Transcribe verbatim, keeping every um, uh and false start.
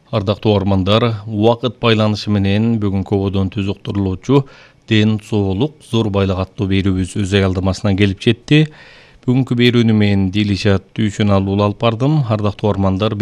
Ардактуу угармандар, убакыт байланышы менен бүгүнкү ободон түз уктурулуучу Ден соолук зор байлык аттуу берүүбүз өз аялдамасына келип жетти. Бүгүнкү берүүнү мен Дилишат Дүйшөналуу алып бардым. Ардактуу угармандар,